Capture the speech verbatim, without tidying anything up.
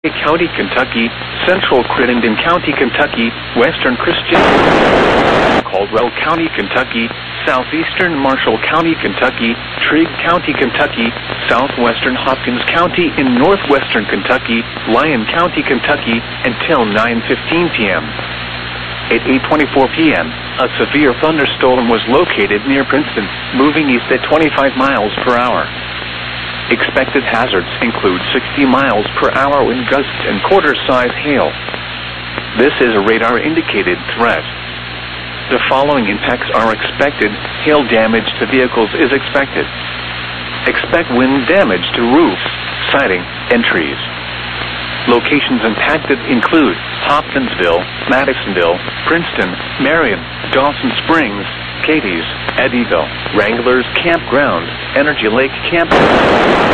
County, Kentucky, Central Crittenden County, Kentucky, Western Christian, Caldwell County, Kentucky, Southeastern Marshall County, Kentucky, Trigg County, Kentucky, Southwestern Hopkins County in northwestern Kentucky, Lyon County, Kentucky, until nine fifteen p m At eight twenty-four p m, a severe thunderstorm was located near Princeton, moving east at twenty-five miles per hour. Expected hazards include sixty miles per hour wind gusts and quarter-size hail. This is a radar-indicated threat. The following impacts are expected. Hail damage to vehicles is expected. Expect wind damage to roofs, siding, and trees. Locations impacted include Hopkinsville, Madisonville, Princeton, Marion, Dawson Springs, Cadiz, Eddyville, Wranglers Campground, Energy Lake Campground.